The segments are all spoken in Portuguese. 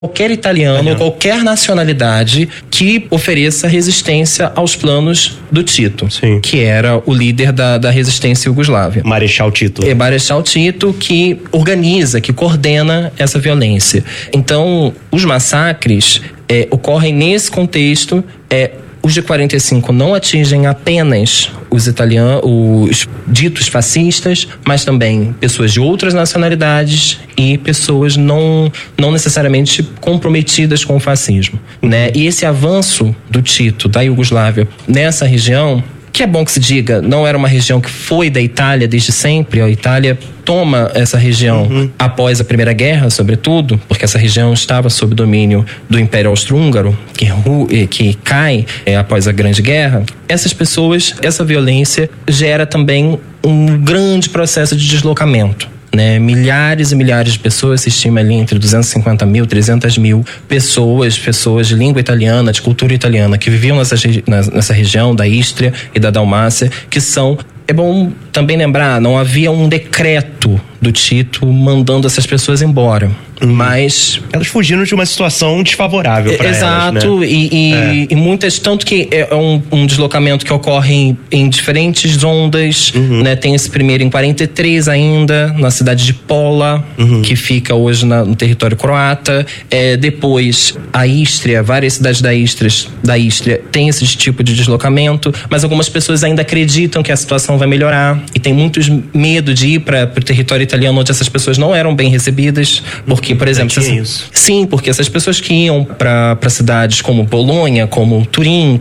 qualquer italiano, qualquer nacionalidade que ofereça resistência aos planos do Tito, que era o líder da resistência iugoslávia. Marechal Tito. É Marechal Tito, que organiza, que coordena essa violência. Então, os massacres ocorrem nesse contexto. Os de 45 não atingem apenas os italianos, os ditos fascistas, mas também pessoas de outras nacionalidades e pessoas não necessariamente comprometidas com o fascismo, né? E esse avanço do Tito, da Iugoslávia, nessa região, que é bom que se diga, não era uma região que foi da Itália desde sempre. A Itália toma essa região após a Primeira Guerra, sobretudo, porque essa região estava sob domínio do Império Austro-Húngaro, que cai após a Grande Guerra. Essas pessoas, essa violência gera também um grande processo de deslocamento, né? Milhares e milhares de pessoas, se estima ali entre 250 mil, 300 mil pessoas de língua italiana, de cultura italiana, que viviam nessa região da Istria e da Dalmácia, que são... É bom também lembrar, não havia um decreto do Tito mandando essas pessoas embora, mas... Elas fugiram de uma situação desfavorável para elas, exato, né? E muitas, tanto que é um deslocamento que ocorre em diferentes ondas, né? Tem esse primeiro em 43 ainda, na cidade de Pola, que fica hoje no território croata. Depois, a Istria, várias cidades da Istria tem esse tipo de deslocamento, mas algumas pessoas ainda acreditam que a situação vai melhorar e tem muitos medo de ir para o território italiano, onde essas pessoas não eram bem recebidas, porque, por exemplo, porque essas pessoas que iam para cidades como Bolonha, como Turim,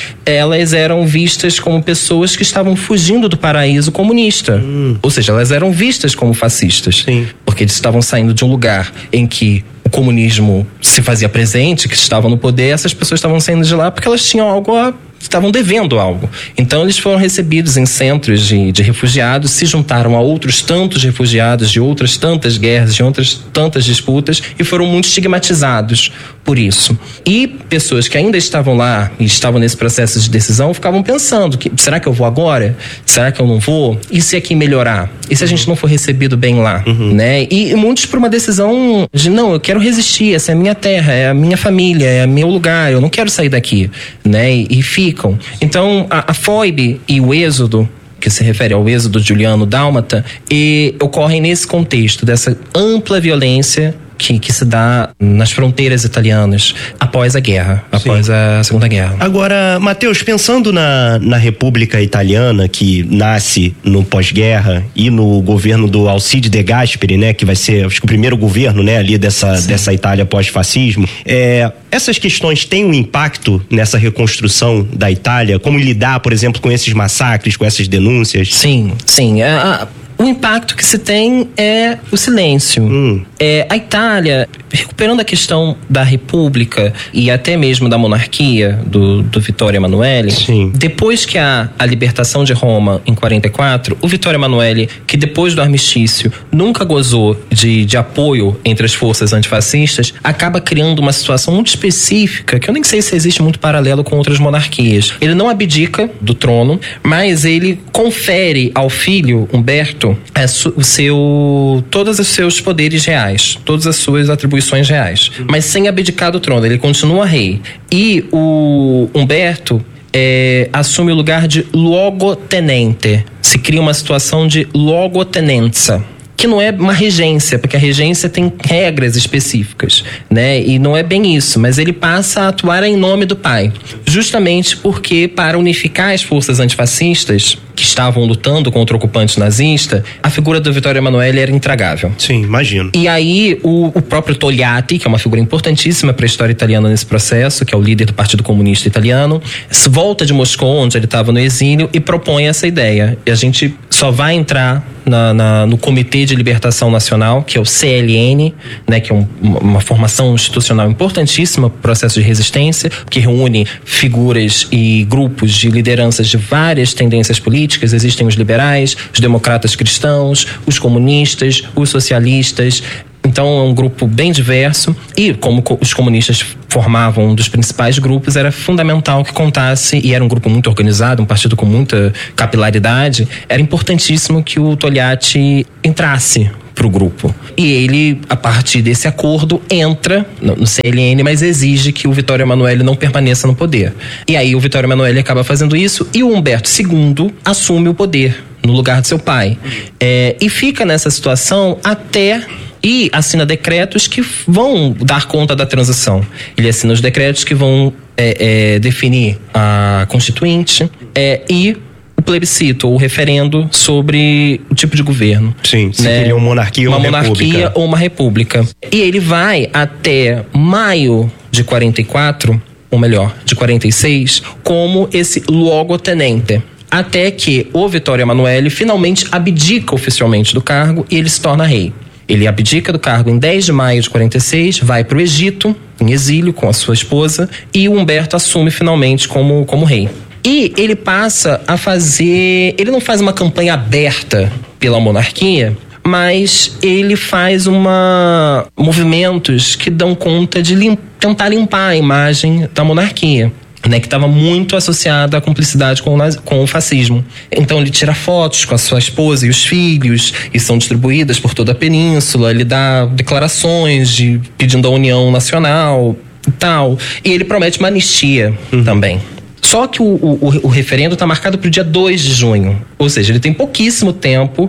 elas eram vistas como pessoas que estavam fugindo do paraíso comunista, ou seja, elas eram vistas como fascistas, porque eles estavam saindo de um lugar em que o comunismo se fazia presente, que estavam no poder. Essas pessoas estavam saindo de lá porque elas tinham estavam devendo algo. Então eles foram recebidos em centros de refugiados, se juntaram a outros tantos refugiados de outras tantas guerras, de outras tantas disputas, e foram muito estigmatizados por isso. E pessoas que ainda estavam lá e estavam nesse processo de decisão ficavam pensando, será que eu vou agora? Será que eu não vou? E se aqui melhorar? E se a gente não for recebido bem lá? Né? E muitos por uma decisão de, não, eu quero resistir, essa é a minha terra, é a minha família, é o meu lugar, eu não quero sair daqui, né? E ficam. Então, a foibe e o êxodo, que se refere ao êxodo juliano dálmata, ocorrem nesse contexto dessa ampla violência que se dá nas fronteiras italianas após a guerra, após a Segunda Guerra. Agora, Matheus, pensando na República Italiana, que nasce no pós-guerra, e no governo do Alcide De Gasperi, né, que vai ser, acho que o primeiro governo, né, ali dessa Itália pós-fascismo, essas questões têm um impacto nessa reconstrução da Itália? Como lidar, por exemplo, com esses massacres, com essas denúncias? Sim. O impacto que se tem é o silêncio. A Itália, recuperando a questão da República e até mesmo da monarquia do Vittorio Emanuele, depois que há a libertação de Roma em 44, o Vittorio Emanuele, que depois do armistício nunca gozou de apoio entre as forças antifascistas, acaba criando uma situação muito específica, que eu nem sei se existe muito paralelo com outras monarquias. Ele não abdica do trono, mas ele confere ao filho, Umberto, todos os seus poderes reais, todas as suas atribuições reais, mas sem abdicar do trono. Ele continua rei. E o Umberto assume o lugar de luogotenente. Se cria uma situação de luogotenenza, que não é uma regência, porque a regência tem regras específicas, né? E não é bem isso, mas ele passa a atuar em nome do pai, justamente porque, para unificar as forças antifascistas que estavam lutando contra o ocupante nazista, a figura do Vittorio Emanuele era intragável. Sim, imagino. E aí o próprio Togliatti, que é uma figura importantíssima para a história italiana nesse processo, que é o líder do Partido Comunista Italiano, volta de Moscou, onde ele estava no exílio, e propõe essa ideia. E a gente só vai entrar no Comitê de Libertação Nacional, que é o CLN, né, que é uma formação institucional importantíssima para o processo de resistência, que reúne figuras e grupos de lideranças de várias tendências políticas. Existem os liberais, os democratas cristãos, os comunistas, os socialistas. Então é um grupo bem diverso, e como os comunistas formavam um dos principais grupos, era fundamental que contasse, e era um grupo muito organizado, um partido com muita capilaridade, era importantíssimo que o Togliatti entrasse pro grupo. E ele, a partir desse acordo, entra no CLN, mas exige que o Vittorio Emanuele não permaneça no poder. E aí o Vittorio Emanuele acaba fazendo isso e o Umberto II assume o poder no lugar de seu pai. E fica nessa situação até... E assina decretos que vão dar conta da transição. Ele assina os decretos que vão definir a Constituinte e o plebiscito, ou o referendo sobre o tipo de governo. Sim, se queria uma monarquia ou uma república. Uma monarquia ou uma república. E ele vai até maio de 44, ou melhor, de 46, como esse luogotenente. Até que o Vittorio Emanuele finalmente abdica oficialmente do cargo e ele se torna rei. Ele abdica do cargo em 10 de maio de 46, vai para o Egito, em exílio, com a sua esposa, e o Humberto assume finalmente como rei. E ele passa a fazer... Ele não faz uma campanha aberta pela monarquia, mas ele faz movimentos que dão conta de tentar limpar a imagem da monarquia, né, que estava muito associada à cumplicidade com o fascismo. Então ele tira fotos com a sua esposa e os filhos, e são distribuídas por toda a península. Ele dá declarações pedindo a união nacional e tal. E ele promete uma anistia também. Só que o referendo está marcado para o dia 2 de junho. Ou seja, ele tem pouquíssimo tempo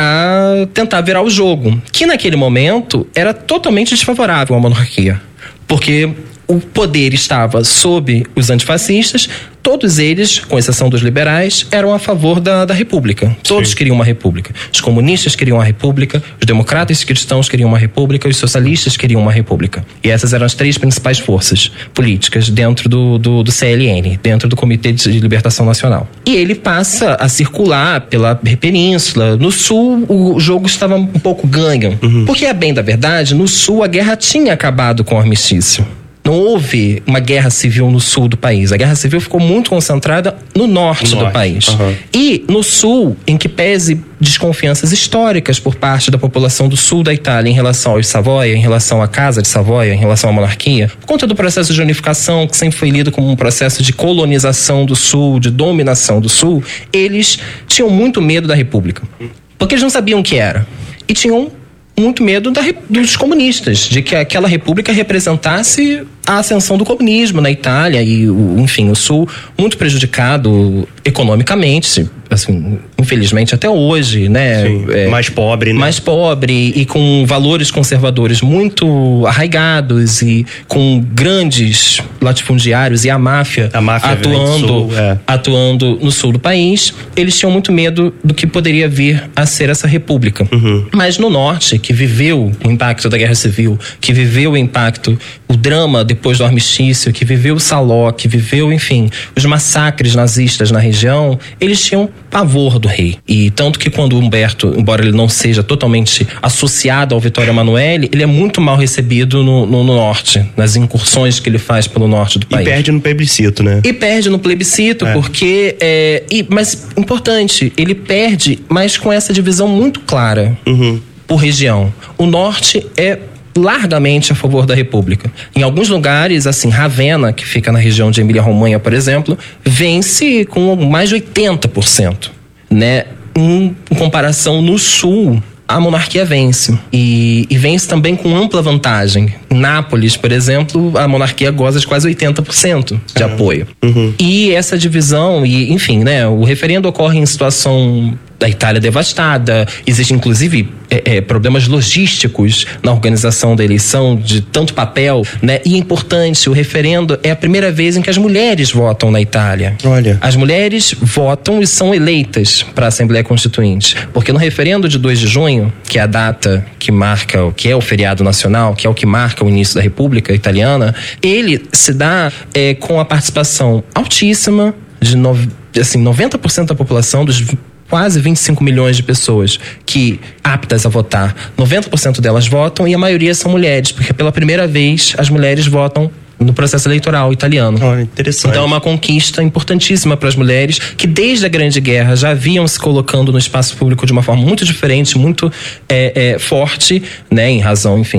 para tentar virar o jogo. Que naquele momento era totalmente desfavorável à monarquia. Porque o poder estava sob os antifascistas, todos eles, com exceção dos liberais, eram a favor da república. Todos queriam uma república. Os comunistas queriam uma república, os democratas cristãos queriam uma república, os socialistas queriam uma república. E essas eram as 3 principais forças políticas dentro do CLN, dentro do Comitê de Libertação Nacional. E ele passa a circular pela península. No sul, o jogo estava um pouco ganho. Porque, a bem da verdade, no sul a guerra tinha acabado com o armistício. Não houve uma guerra civil no sul do país. A guerra civil ficou muito concentrada no norte do país. E no sul, em que pese desconfianças históricas por parte da população do sul da Itália em relação aos Savoia, em relação à Casa de Savoia, em relação à monarquia, por conta do processo de unificação, que sempre foi lido como um processo de colonização do sul, de dominação do sul, eles tinham muito medo da república. Porque eles não sabiam o que era. E tinham muito medo dos comunistas, de que aquela república representasse a ascensão do comunismo na Itália e, enfim, o Sul muito prejudicado economicamente, assim, infelizmente até hoje, né? Sim, mais pobre, né? Mais pobre e com valores conservadores muito arraigados e com grandes latifundiários e a máfia atuando no sul do país. Eles tinham muito medo do que poderia vir a ser essa república. Mas no norte, que viveu o impacto da Guerra Civil, que viveu o impacto, o drama depois do armistício, que viveu o Saló, que viveu, enfim, os massacres nazistas na região, eles tinham pavor do rei. E tanto que quando Humberto, embora ele não seja totalmente associado ao Vittorio Emanuele, ele é muito mal recebido no norte, nas incursões que ele faz pelo norte do país. E perde no plebiscito, né? E perde no plebiscito, porque... mas, importante, ele perde, mas com essa divisão muito clara por região. O norte é largamente a favor da república. Em alguns lugares, assim, Ravenna, que fica na região de Emília-Romanha, por exemplo, vence com mais de 80%, né? Em comparação no sul, a monarquia vence. E vence também com ampla vantagem. Em Nápoles, por exemplo, a monarquia goza de quase 80% de apoio. E essa divisão, e enfim, né? O referendo ocorre em situação da Itália devastada, existe inclusive problemas logísticos na organização da eleição, de tanto papel, né? E é importante, o referendo é a primeira vez em que as mulheres votam na Itália. Olha. As mulheres votam e são eleitas para a Assembleia Constituinte, porque no referendo de 2 de junho, que é a data que marca, que é o feriado nacional, que é o que marca o início da República Italiana, ele se dá com a participação altíssima de 90% da população, dos quase 25 milhões de pessoas que aptas a votar, 90% delas votam e a maioria são mulheres, porque pela primeira vez as mulheres votam no processo eleitoral italiano. Interessante. Então é uma conquista importantíssima para as mulheres que desde a Grande Guerra já vinham se colocando no espaço público de uma forma muito diferente, muito forte, né, em razão, enfim, das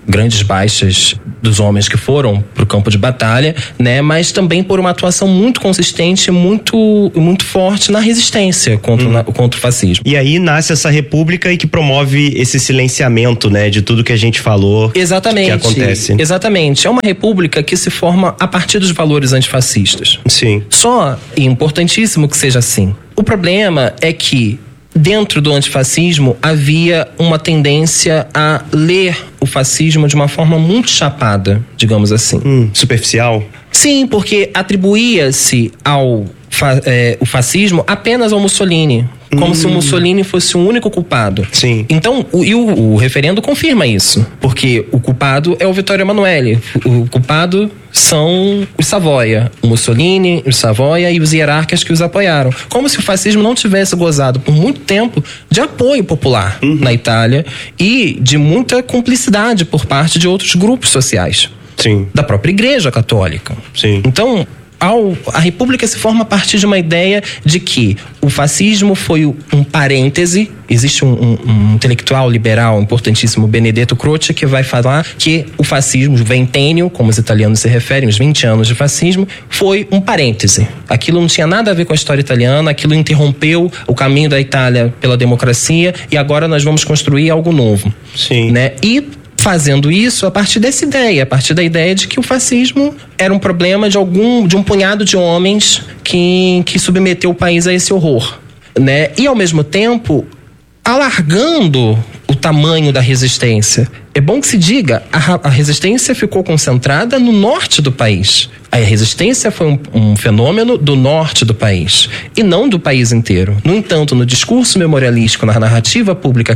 grandes baixas dos homens que foram para o campo de batalha, né? Mas também por uma atuação muito consistente, muito forte na resistência contra o fascismo. E aí nasce essa república e que promove esse silenciamento, né, de tudo que a gente falou. Exatamente. Que acontece. Exatamente. É uma república que se forma a partir dos valores antifascistas. Sim. Só, e importantíssimo que seja assim. O problema é que dentro do antifascismo havia uma tendência a ler o fascismo de uma forma muito chapada, digamos assim. Superficial? Sim, porque atribuía-se o fascismo apenas ao Mussolini. Como se o Mussolini fosse o único culpado. Sim. Então, o referendo confirma isso. Porque o culpado é o Vittorio Emanuele. O culpado são os Savoia. O Mussolini, os Savoia e os hierarcas que os apoiaram. Como se o fascismo não tivesse gozado por muito tempo de apoio popular na Itália e de muita cumplicidade por parte de outros grupos sociais. Sim. Da própria Igreja Católica. Sim. Então, a República se forma a partir de uma ideia de que o fascismo foi um parêntese. Existe um intelectual liberal importantíssimo, Benedetto Croce, que vai falar que o fascismo, o ventênio, como os italianos se referem, os 20 anos de fascismo, foi um parêntese. Aquilo não tinha nada a ver com a história italiana, aquilo interrompeu o caminho da Itália pela democracia e agora nós vamos construir algo novo. Sim. Né? E fazendo isso a partir dessa ideia, a partir da ideia de que o fascismo era um problema de um punhado de homens que submeteu o país a esse horror, né? E ao mesmo tempo alargando o tamanho da resistência. É bom que se diga, a resistência ficou concentrada no norte do país. A resistência foi um fenômeno do norte do país e não do país inteiro. No entanto, no discurso memorialístico, na narrativa pública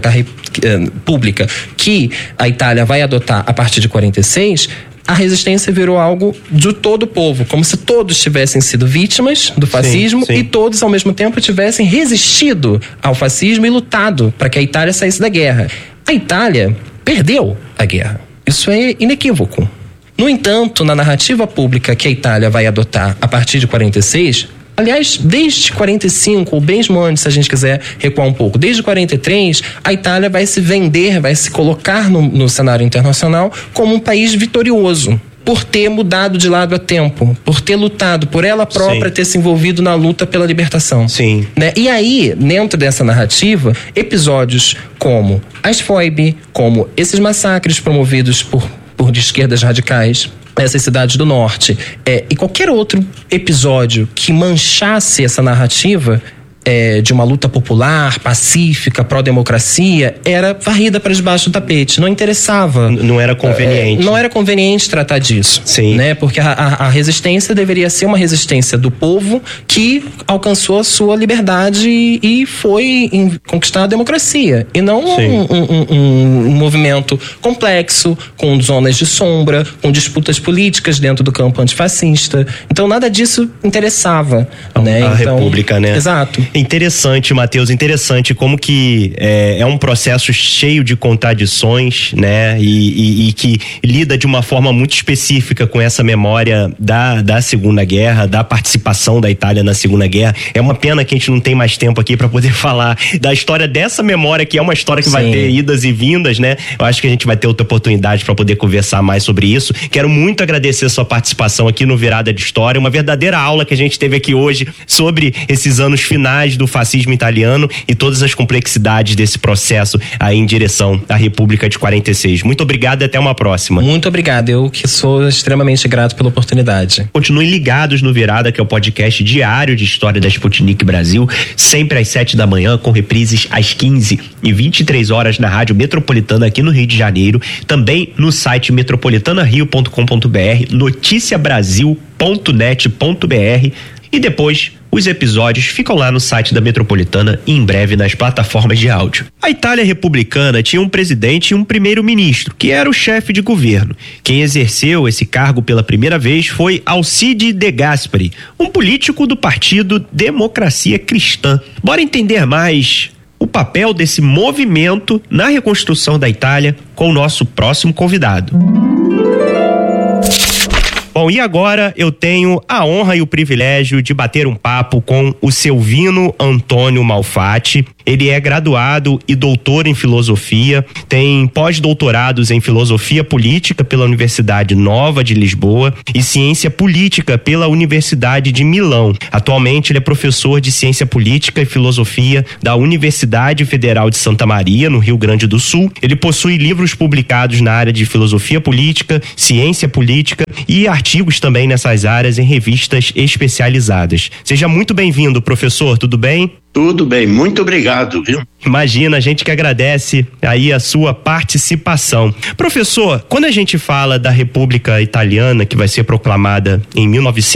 que a Itália vai adotar a partir de 46, a resistência virou algo de todo o povo, como se todos tivessem sido vítimas do fascismo. Sim. E todos, ao mesmo tempo, tivessem resistido ao fascismo e lutado para que a Itália saísse da guerra. A Itália perdeu a guerra. Isso é inequívoco. No entanto, na narrativa pública que a Itália vai adotar a partir de 46, aliás, desde 45, ou mesmo antes, se a gente quiser recuar um pouco, desde 43, a Itália vai se vender, vai se colocar no cenário internacional como um país vitorioso, por ter mudado de lado a tempo, por ter lutado, por ela própria ter se envolvido na luta pela libertação. Sim. Né? E aí, dentro dessa narrativa, episódios como as foibe, como esses massacres promovidos por de esquerdas radicais, essas cidades do norte, e qualquer outro episódio que manchasse essa narrativa de uma luta popular, pacífica, pró-democracia, era varrida para debaixo do tapete. Não interessava. Não era conveniente. Não era conveniente tratar disso. Sim. Né? Porque a resistência deveria ser uma resistência do povo que alcançou a sua liberdade e foi conquistar a democracia. E não um movimento complexo, com zonas de sombra, com disputas políticas dentro do campo antifascista. Então, nada disso interessava. Né? A República, né? Exato. Interessante, Matheus, interessante como que é um processo cheio de contradições, né? E que lida de uma forma muito específica com essa memória da Segunda Guerra, da participação da Itália na Segunda Guerra. É uma pena que a gente não tem mais tempo aqui para poder falar da história dessa memória, que é uma história que vai ter idas e vindas, né? Eu acho que a gente vai ter outra oportunidade para poder conversar mais sobre isso. Quero muito agradecer a sua participação aqui no Virada de História, uma verdadeira aula que a gente teve aqui hoje sobre esses anos finais do fascismo italiano e todas as complexidades desse processo aí em direção à República de 46. Muito obrigado e até uma próxima. Muito obrigado, eu que sou extremamente grato pela oportunidade. Continuem ligados no Virada, que é o podcast diário de história da Sputnik Brasil, sempre às 7 da manhã, com reprises às 15 e 23 horas na Rádio Metropolitana aqui no Rio de Janeiro, também no site metropolitanario.com.br, noticiabrasil.net.br e depois os episódios ficam lá no site da Metropolitana e em breve nas plataformas de áudio. A Itália republicana tinha um presidente e um primeiro-ministro, que era o chefe de governo. Quem exerceu esse cargo pela primeira vez foi Alcide De Gasperi, um político do partido Democracia Cristã. Bora entender mais o papel desse movimento na reconstrução da Itália com o nosso próximo convidado. Bom, e agora eu tenho a honra e o privilégio de bater um papo com o Silvino Antônio Malfatti, ele é graduado e doutor em filosofia, tem pós-doutorados em filosofia política pela Universidade Nova de Lisboa e ciência política pela Universidade de Milão. Atualmente ele é professor de ciência política e filosofia da Universidade Federal de Santa Maria, no Rio Grande do Sul. Ele possui livros publicados na área de filosofia política, ciência política e artigos também nessas áreas em revistas especializadas. Seja muito bem-vindo, professor, tudo bem? Tudo bem, muito obrigado, viu? Imagina, a gente que agradece aí a sua participação. Professor, quando a gente fala da República Italiana, que vai ser proclamada em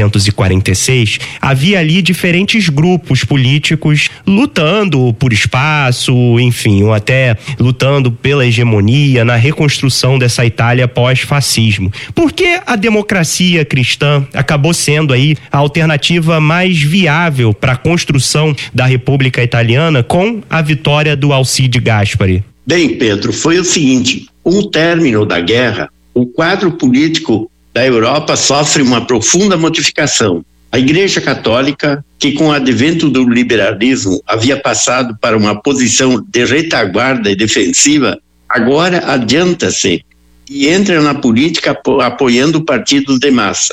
1946, havia ali diferentes grupos políticos lutando por espaço, enfim, ou até lutando pela hegemonia, na reconstrução dessa Itália pós-fascismo. Por que a democracia cristã acabou sendo aí a alternativa mais viável para a construção da República Italiana com a vitória do Alcide Gaspari? Bem, Pedro, foi o seguinte: com o término da guerra, o quadro político da Europa sofre uma profunda modificação. A Igreja Católica, que com o advento do liberalismo havia passado para uma posição de retaguarda e defensiva, agora adianta-se e entra na política apoiando partidos de massa.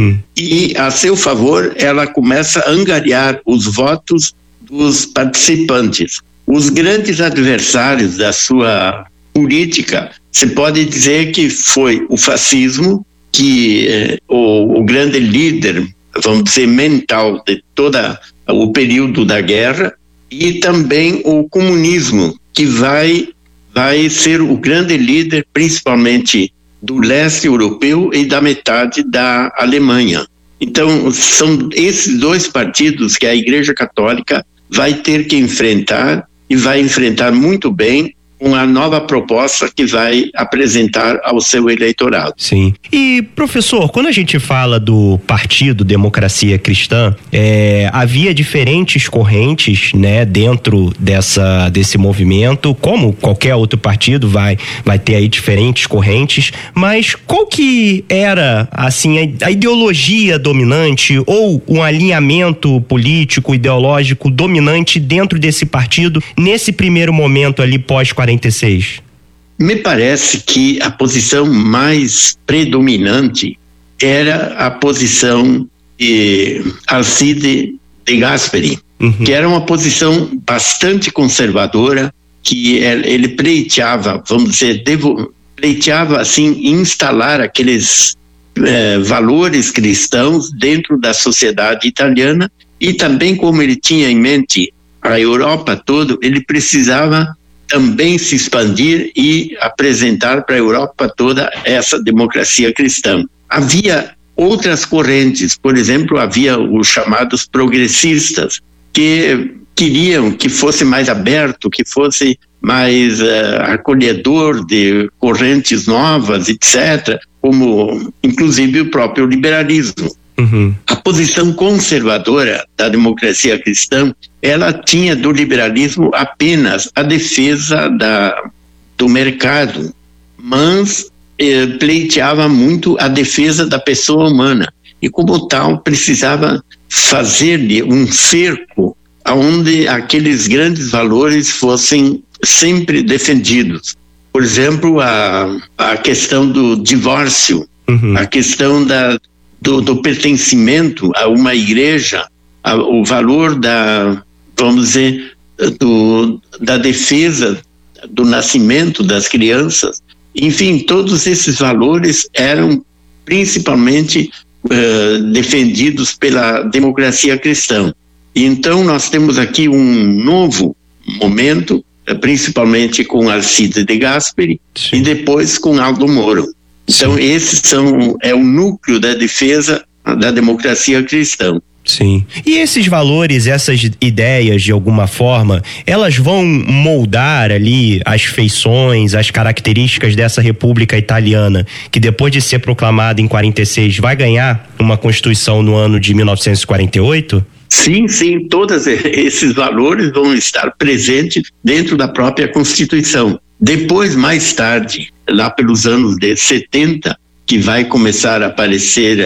E, a seu favor, ela começa a angariar os votos dos participantes. Os grandes adversários da sua política, se pode dizer que foi o fascismo, que o grande líder, vamos dizer, mental de todo o período da guerra, e também o comunismo, que vai ser o grande líder, principalmente do leste europeu e da metade da Alemanha. Então, são esses dois partidos que a Igreja Católica vai ter que enfrentar, e vai enfrentar muito bem com a nova proposta que vai apresentar ao seu eleitorado. Sim. E, professor, quando a gente fala do Partido Democracia Cristã, havia diferentes correntes, né, dentro desse movimento, como qualquer outro partido vai ter aí diferentes correntes, mas qual que era, assim, a ideologia dominante ou um alinhamento político, ideológico dominante dentro desse partido nesse primeiro momento ali pós-46? Me parece que a posição mais predominante era a posição de Alcide de Gasperi, que era uma posição bastante conservadora, que ele pleiteava, vamos dizer, assim, instalar aqueles valores cristãos dentro da sociedade italiana, e também, como ele tinha em mente a Europa toda, ele precisava também se expandir e apresentar para a Europa toda essa democracia cristã. Havia outras correntes, por exemplo, havia os chamados progressistas, que queriam que fosse mais aberto, que fosse mais acolhedor de correntes novas, etc., como inclusive o próprio liberalismo. A posição conservadora da democracia cristã, ela tinha do liberalismo apenas a defesa do mercado, mas pleiteava muito a defesa da pessoa humana, e como tal precisava fazer-lhe um cerco onde aqueles grandes valores fossem sempre defendidos. Por exemplo, a questão do divórcio, a questão do pertencimento a uma igreja, o valor vamos dizer, da defesa do nascimento das crianças. Enfim, todos esses valores eram principalmente defendidos pela democracia cristã. E então nós temos aqui um novo momento, principalmente com Alcide de Gasperi, sim, e depois com Aldo Moro. Então, sim, esses é o núcleo da defesa da democracia cristã. Sim. E esses valores, essas ideias, de alguma forma, elas vão moldar ali as feições, as características dessa República Italiana, que depois de ser proclamada em 46, vai ganhar uma Constituição no ano de 1948? Sim, todos esses valores vão estar presentes dentro da própria Constituição. Depois, mais tarde, lá pelos anos de 70, que vai começar a aparecer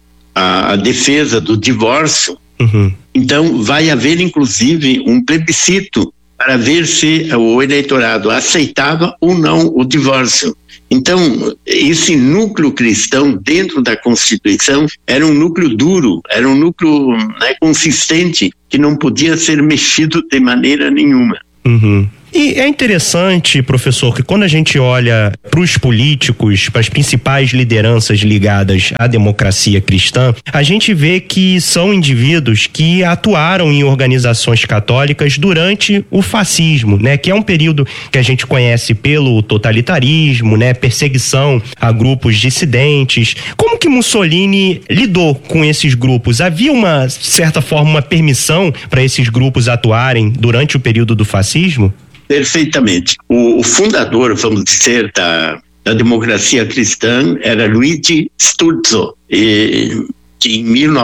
a defesa do divórcio. Então vai haver inclusive um plebiscito para ver se o eleitorado aceitava ou não o divórcio. Então, esse núcleo cristão dentro da Constituição era um núcleo duro, era um núcleo, né, consistente, que não podia ser mexido de maneira nenhuma. Uhum. E é interessante, professor, que quando a gente olha para os políticos, para as principais lideranças ligadas à democracia cristã, a gente vê que são indivíduos que atuaram em organizações católicas durante o fascismo, né? Que é um período que a gente conhece pelo totalitarismo, né? Perseguição a grupos dissidentes. Como que Mussolini lidou com esses grupos? Havia uma certa forma, uma permissão para esses grupos atuarem durante o período do fascismo? Perfeitamente. O fundador, vamos dizer, da democracia cristã era Luigi Sturzo, que em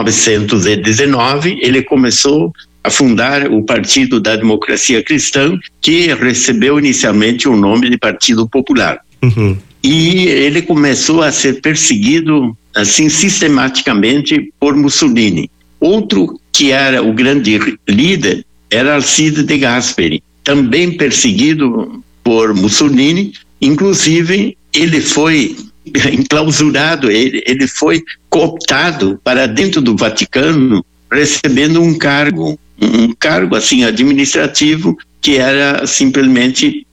1919 ele começou a fundar o Partido da Democracia Cristã, que recebeu inicialmente o nome de Partido Popular. Uhum. E ele começou a ser perseguido assim sistematicamente por Mussolini. Outro que era o grande líder era Alcide de Gasperi, também perseguido por Mussolini. Inclusive ele foi enclausurado, ele foi cooptado para dentro do Vaticano, recebendo um cargo assim administrativo, que era simplesmente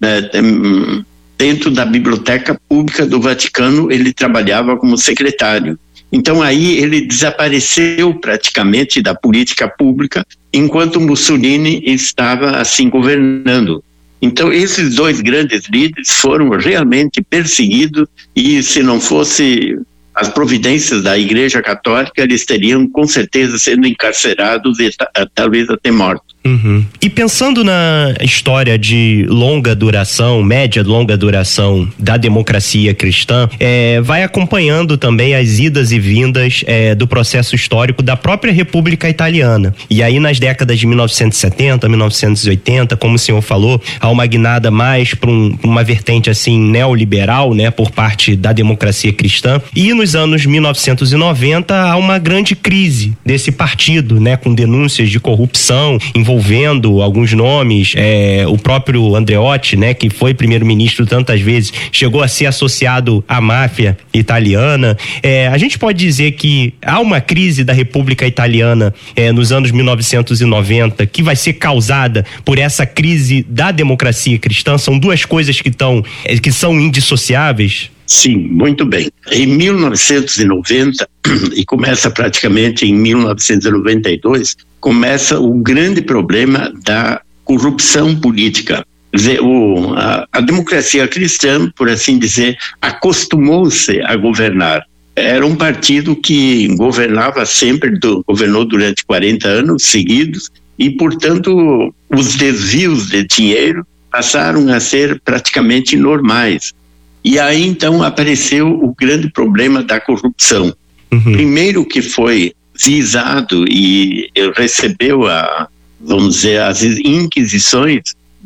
dentro da biblioteca pública do Vaticano. Ele trabalhava como secretário. Então aí ele desapareceu praticamente da política pública, enquanto Mussolini estava assim governando. Então esses dois grandes líderes foram realmente perseguidos, e se não fosse as providências da Igreja Católica, eles teriam com certeza sendo encarcerados e talvez até mortos. Uhum. E pensando na história de longa duração, média longa duração da democracia cristã, vai acompanhando também as idas e vindas do processo histórico da própria República Italiana. E aí nas décadas de 1970, 1980, como o senhor falou, há uma guinada mais para uma vertente assim neoliberal, né, por parte da democracia cristã. E nos anos 1990 há uma grande crise desse partido, né, com denúncias de corrupção envolvendo alguns nomes, o próprio Andreotti, né, que foi primeiro-ministro tantas vezes, chegou a ser associado à máfia italiana. A gente pode dizer que há uma crise da República Italiana nos anos 1990 que vai ser causada por essa crise da democracia cristã? São duas coisas que são indissociáveis? Sim, muito bem. Em 1990, e começa praticamente em 1992, começa o grande problema da corrupção política. Quer dizer, a democracia cristã, por assim dizer, acostumou-se a governar. Era um partido que governava sempre, governou durante 40 anos seguidos, e, portanto, os desvios de dinheiro passaram a ser praticamente normais. E aí, então, apareceu o grande problema da corrupção. Uhum. Primeiro que foi visado e recebeu vamos dizer, as inquisições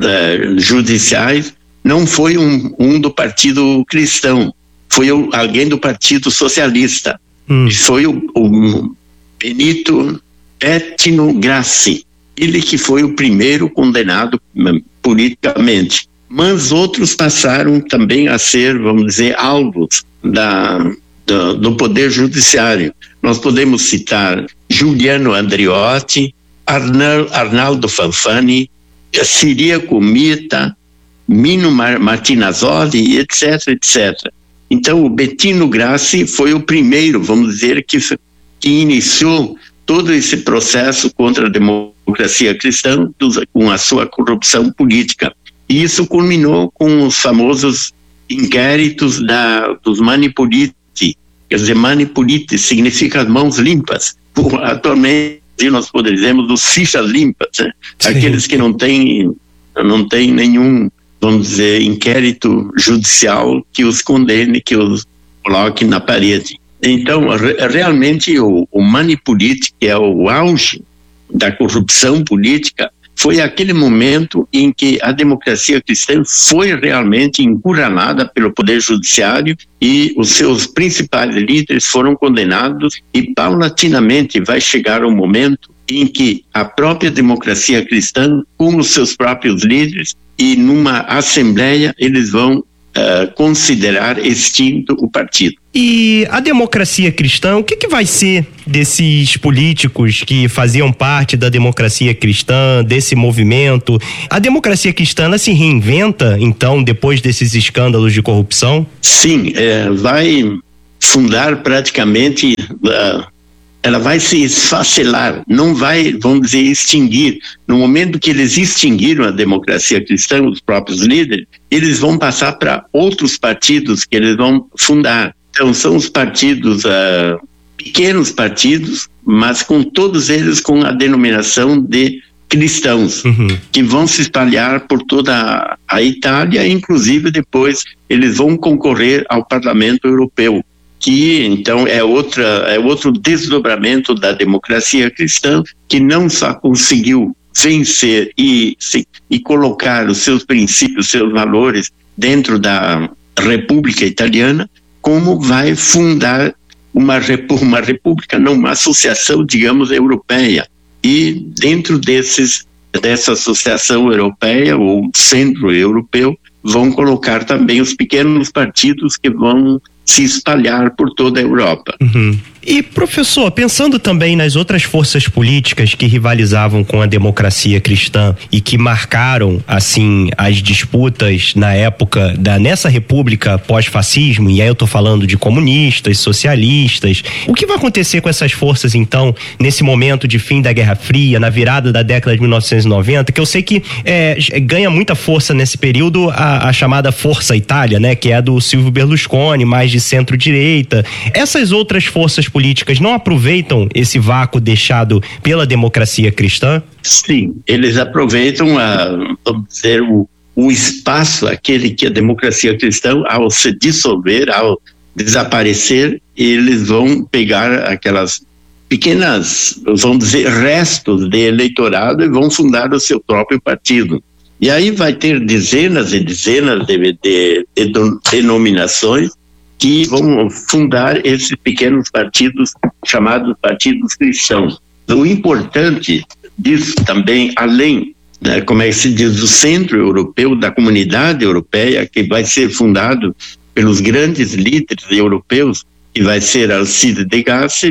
judiciais, não foi um do Partido Cristão, foi alguém do Partido Socialista. Foi o Benito Bettino Grassi, ele que foi o primeiro condenado politicamente. Mas outros passaram também a ser, vamos dizer, alvos do Poder Judiciário. Nós podemos citar Giuliano Andreotti, Arnaldo Fanfani, Ciriaco Mita, Mino Martinazzoli, etc, etc. Então, o Bettino Grassi foi o primeiro, vamos dizer, que iniciou todo esse processo contra a democracia cristã com a sua corrupção política. E isso culminou com os famosos inquéritos dos Manipuliti. Quer dizer, Manipuliti significa mãos limpas. Atualmente nós poderíamos dos fichas limpas, né? Aqueles que não têm nenhum, vamos dizer, inquérito judicial que os condene, que os coloque na parede. Então, realmente o Manipuliti, que é o auge da corrupção política, foi aquele momento em que a democracia cristã foi realmente encurralada pelo Poder Judiciário e os seus principais líderes foram condenados, e paulatinamente vai chegar um momento em que a própria democracia cristã, com os seus próprios líderes, e numa assembleia eles vão considerar extinto o partido. E a democracia cristã, o que vai ser desses políticos que faziam parte da democracia cristã, desse movimento? A democracia cristã, ela se reinventa, então, depois desses escândalos de corrupção? Sim, vai fundar praticamente... ela vai se esfacelar, não vai, vamos dizer, extinguir. No momento que eles extinguiram a democracia cristã, os próprios líderes, eles vão passar para outros partidos que eles vão fundar. Então, são os partidos, pequenos partidos, mas com todos eles com a denominação de cristãos, que vão se espalhar por toda a Itália, inclusive depois eles vão concorrer ao Parlamento Europeu, que então é outro desdobramento da democracia cristã, que não só conseguiu vencer e colocar os seus princípios, seus valores dentro da República Italiana, como vai fundar uma república, não, uma associação, digamos, europeia. E dentro dessa associação europeia, ou centro europeu, vão colocar também os pequenos partidos que vão se espalhar por toda a Europa. E, professor, pensando também nas outras forças políticas que rivalizavam com a democracia cristã e que marcaram, assim, as disputas na época nessa república pós-fascismo, e aí eu tô falando de comunistas, socialistas, o que vai acontecer com essas forças, então, nesse momento de fim da Guerra Fria, na virada da década de 1990, que eu sei que ganha muita força nesse período a chamada Força Itália, né, que é a do Silvio Berlusconi, mais de centro-direita. Essas outras forças políticas não aproveitam esse vácuo deixado pela democracia cristã? Sim, eles aproveitam vamos dizer, o espaço, aquele que a democracia cristã, ao se dissolver, ao desaparecer, eles vão pegar aquelas pequenas, vamos dizer, restos de eleitorado e vão fundar o seu próprio partido. E aí vai ter dezenas e dezenas de denominações que vão fundar esses pequenos partidos chamados partidos cristãos. O importante disso também, além, né, como é que se diz, do centro europeu, da comunidade europeia, que vai ser fundado pelos grandes líderes europeus, que vai ser Alcide de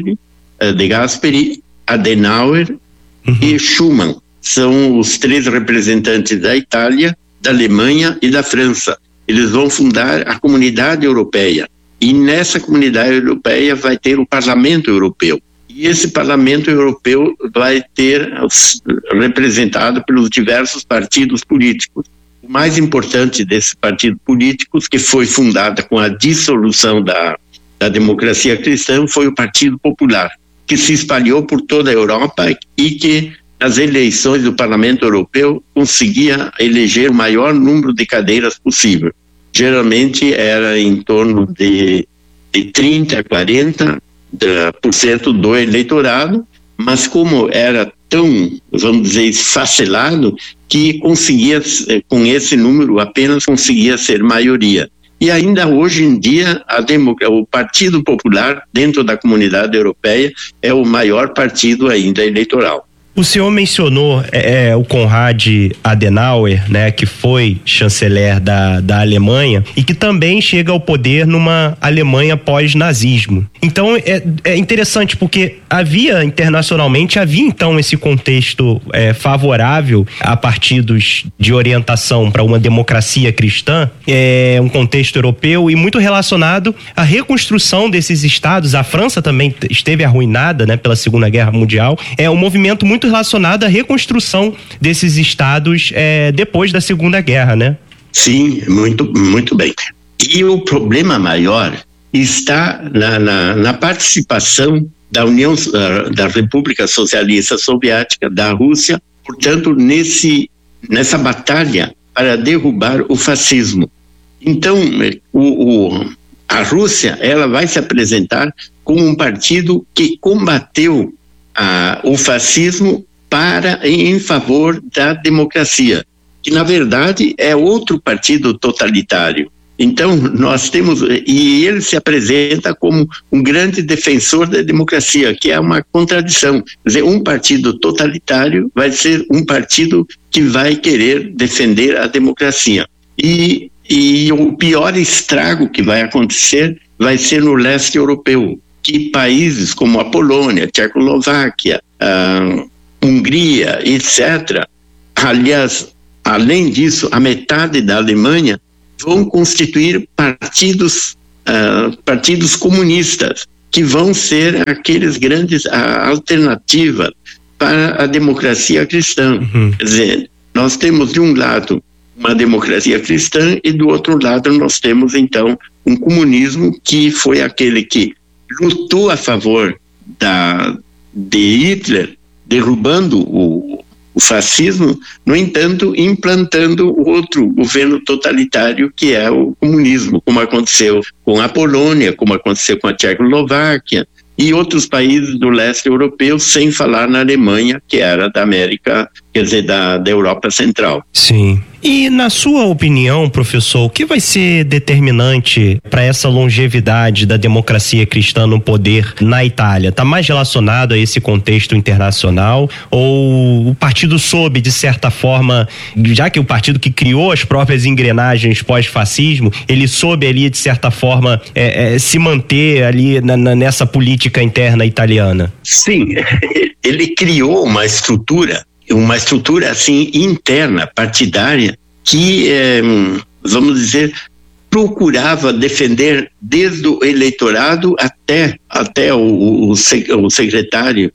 Gasperi, Adenauer e Schuman. São os três representantes da Itália, da Alemanha e da França. Eles vão fundar a comunidade europeia. E nessa comunidade europeia vai ter o Parlamento Europeu. E esse Parlamento Europeu vai ter representado pelos diversos partidos políticos. O mais importante desses partidos políticos, que foi fundado com a dissolução da democracia cristã, foi o Partido Popular, que se espalhou por toda a Europa e que nas eleições do Parlamento Europeu conseguia eleger o maior número de cadeiras possível. Geralmente era em torno de 30% a 40% do eleitorado, mas como era tão, vamos dizer, esfacelado, que conseguia, com esse número, apenas conseguia ser maioria. E ainda hoje em dia, o Partido Popular, dentro da comunidade europeia, é o maior partido ainda eleitoral. O senhor mencionou o Konrad Adenauer, né, que foi chanceler da Alemanha e que também chega ao poder numa Alemanha pós-nazismo. Então é interessante porque havia então esse contexto favorável a partidos de orientação para uma democracia cristã, um contexto europeu e muito relacionado à reconstrução desses estados. A França também esteve arruinada, né, pela Segunda Guerra Mundial. É um movimento muito relacionado à reconstrução desses estados depois da Segunda Guerra, né? Sim, muito, muito bem. E o problema maior está na participação da da República Socialista Soviética, da Rússia, portanto, nessa batalha para derrubar o fascismo. Então, a Rússia, ela vai se apresentar como um partido que combateu o fascismo em favor da democracia, que na verdade é outro partido totalitário. Então, nós temos, e ele se apresenta como um grande defensor da democracia, que é uma contradição. Quer dizer, um partido totalitário vai ser um partido que vai querer defender a democracia. E o pior estrago que vai acontecer vai ser no leste europeu, que países como a Polônia, a Tchecoslováquia, a Hungria, etc., aliás, além disso, a metade da Alemanha vão constituir partidos comunistas, que vão ser aqueles grandes alternativas para a democracia cristã. Quer dizer, nós temos de um lado uma democracia cristã e do outro lado nós temos então um comunismo que foi aquele que lutou a favor de Hitler, derrubando o fascismo, no entanto, implantando outro governo totalitário que é o comunismo, como aconteceu com a Polônia, como aconteceu com a Tchecoslováquia e outros países do leste europeu, sem falar na Alemanha, que era da América, quer dizer, da Europa Central. Sim. E na sua opinião, professor, o que vai ser determinante para essa longevidade da democracia cristã no poder na Itália? Está mais relacionado a esse contexto internacional, ou o partido soube, de certa forma, já que o partido que criou as próprias engrenagens pós-fascismo, ele soube ali, de certa forma, se manter ali nessa política interna italiana? Sim, ele criou uma estrutura assim interna, partidária, que, vamos dizer, procurava defender desde o eleitorado até o secretário,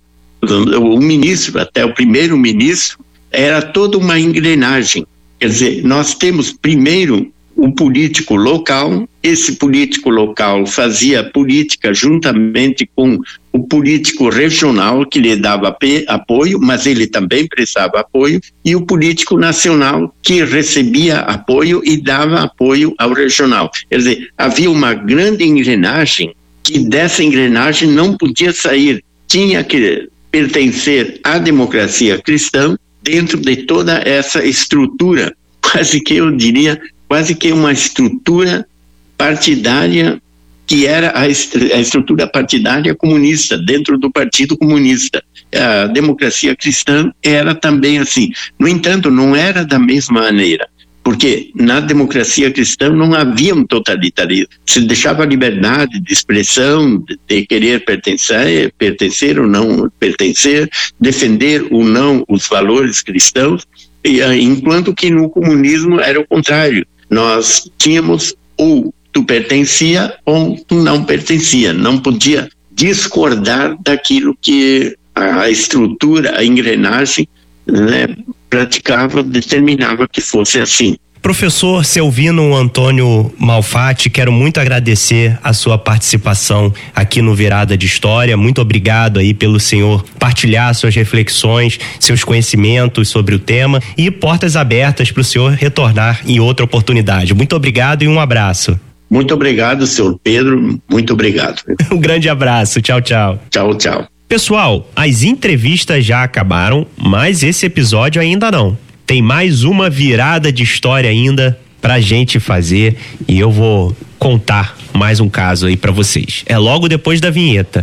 o ministro, até o primeiro-ministro, era toda uma engrenagem. Quer dizer, nós temos primeiro o político local, esse político local fazia política juntamente com o político regional, que lhe dava apoio, mas ele também prestava apoio, e o político nacional, que recebia apoio e dava apoio ao regional. Quer dizer, havia uma grande engrenagem, que dessa engrenagem não podia sair, tinha que pertencer à democracia cristã dentro de toda essa estrutura, quase que eu diria, quase que uma estrutura partidária, que era a estrutura partidária comunista, dentro do Partido Comunista. A democracia cristã era também assim. No entanto, não era da mesma maneira, porque na democracia cristã não havia um totalitarismo. Se deixava a liberdade de expressão, de querer pertencer ou não pertencer, defender ou não os valores cristãos, enquanto que no comunismo era o contrário. Nós tínhamos ou tu pertencia ou tu não pertencia, não podia discordar daquilo que a estrutura, a engrenagem, né, praticava, determinava que fosse assim. Professor Selvino Antônio Malfatti, quero muito agradecer a sua participação aqui no Virada de História. Muito obrigado aí pelo senhor partilhar suas reflexões, seus conhecimentos sobre o tema, e portas abertas para o senhor retornar em outra oportunidade. Muito obrigado e um abraço. Muito obrigado, senhor Pedro. Muito obrigado. Um grande abraço. Tchau, tchau. Tchau, tchau. Pessoal, as entrevistas já acabaram, mas esse episódio ainda não. Tem mais uma virada de história ainda pra gente fazer, e eu vou contar mais um caso aí pra vocês. É logo depois da vinheta.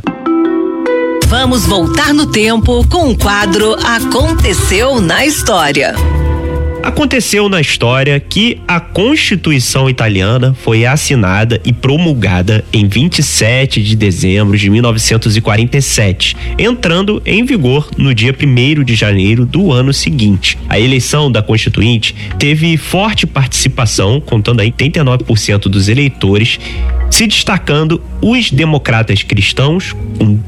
Vamos voltar no tempo com o quadro Aconteceu na História. Aconteceu na história que a Constituição italiana foi assinada e promulgada em 27 de dezembro de 1947, entrando em vigor no dia 1º de janeiro do ano seguinte. A eleição da Constituinte teve forte participação, contando aí 89% dos eleitores, se destacando os democratas cristãos, com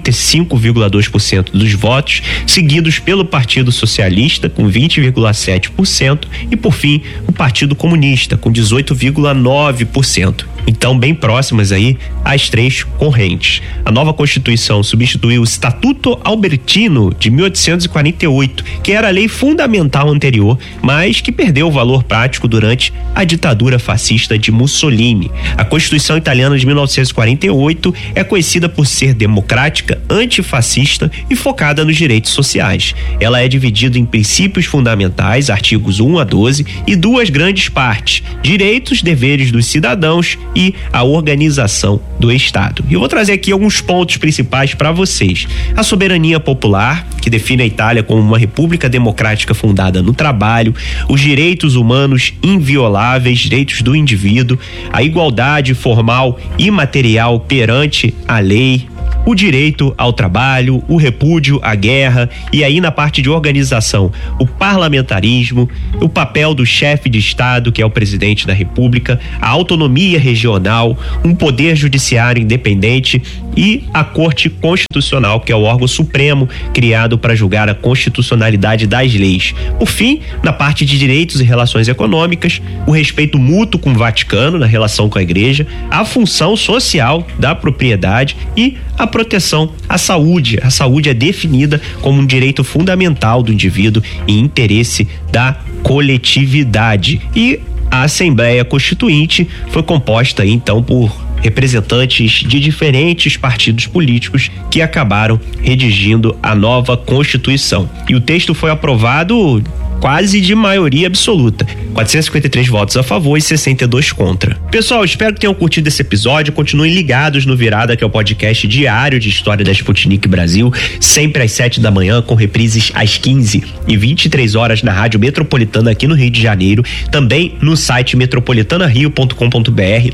35,2% dos votos, seguidos pelo Partido Socialista, com 20,7%, e, por fim, o Partido Comunista, com 18,9%. então bem próximas aí às três correntes. A nova Constituição substituiu o Estatuto Albertino de 1848, que era a lei fundamental anterior, mas que perdeu o valor prático durante a ditadura fascista de Mussolini. A Constituição italiana de 1948 é conhecida por ser democrática, antifascista e focada nos direitos sociais. Ela é dividida em princípios fundamentais, artigos 1 a 12, e duas grandes partes: direitos, deveres dos cidadãos e a organização do Estado. E eu vou trazer aqui alguns pontos principais para vocês. A soberania popular, que define a Itália como uma república democrática fundada no trabalho, os direitos humanos invioláveis, direitos do indivíduo, a igualdade formal e material perante a lei, o direito ao trabalho, o repúdio à guerra, e aí na parte de organização, o parlamentarismo, o papel do chefe de Estado, que é o presidente da República, a autonomia regional, um poder judiciário independente e a Corte Constitucional, que é o órgão supremo criado para julgar a constitucionalidade das leis. Por fim, na parte de direitos e relações econômicas, o respeito mútuo com o Vaticano na relação com a Igreja, a função social da propriedade e a proteção à saúde. A saúde é definida como um direito fundamental do indivíduo e interesse da coletividade. E a Assembleia Constituinte foi composta então por representantes de diferentes partidos políticos que acabaram redigindo a nova Constituição. E o texto foi aprovado quase de maioria absoluta, 453 votos a favor e 62 contra. Pessoal, espero que tenham curtido esse episódio. Continuem ligados no Virada, que é o podcast diário de história da Sputnik Brasil, sempre às 7 da manhã, com reprises às 15 e 23 horas na Rádio Metropolitana aqui no Rio de Janeiro, também no site metropolitanario.com.br,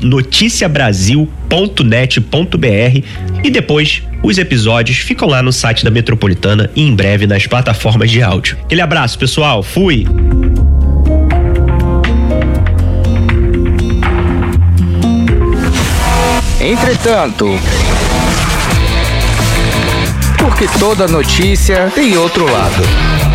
noticiabrasil.net.br, e depois os episódios ficam lá no site da Metropolitana e em breve nas plataformas de áudio. Aquele abraço, pessoal. Fui! Entretanto, porque toda notícia tem outro lado.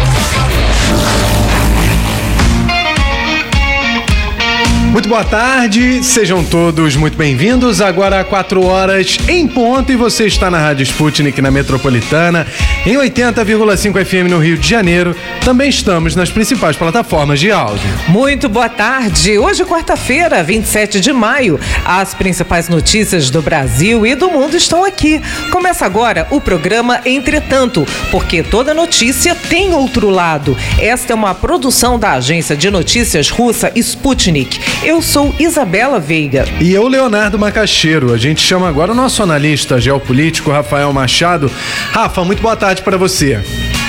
Muito boa tarde, sejam todos muito bem-vindos. Agora 4 horas em ponto e você está na Rádio Sputnik na Metropolitana, em 80,5 FM no Rio de Janeiro. Também estamos nas principais plataformas de áudio. Muito boa tarde. Hoje, quarta-feira, 27 de maio. As principais notícias do Brasil e do mundo estão aqui. Começa agora o programa Entretanto, porque toda notícia tem outro lado. Esta é uma produção da agência de notícias russa Sputnik. Eu sou Isabela Veiga. E eu, Leonardo Macaxeiro. A gente chama agora o nosso analista geopolítico, Rafael Machado. Rafa, muito boa tarde para você.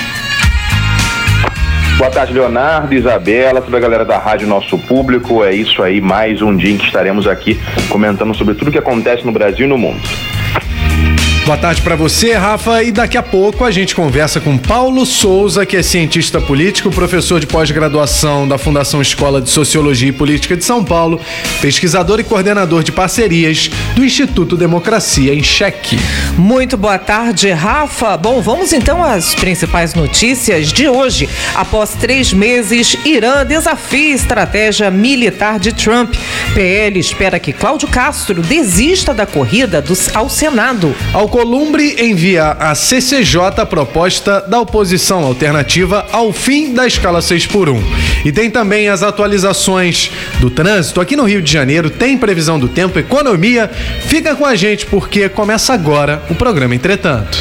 Boa tarde, Leonardo, Isabela, toda a galera da rádio, nosso público. É isso aí, mais um dia em que estaremos aqui comentando sobre tudo que acontece no Brasil e no mundo. Boa tarde para você, Rafa, e daqui a pouco a gente conversa com Paulo Souza, que é cientista político, professor de pós-graduação da Fundação Escola de Sociologia e Política de São Paulo, pesquisador e coordenador de parcerias do Instituto Democracia em Cheque. Muito boa tarde, Rafa. Bom, vamos então às principais notícias de hoje. Após 3 meses, Irã desafia a estratégia militar de Trump. PL espera que Cláudio Castro desista da corrida ao Senado. Alcolumbre envia à CCJ a proposta da oposição alternativa ao fim da escala 6x1. E tem também as atualizações do trânsito aqui no Rio de Janeiro, tem previsão do tempo, economia. Fica com a gente porque começa agora o programa Entretanto.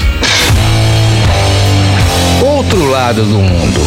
Outro lado do mundo.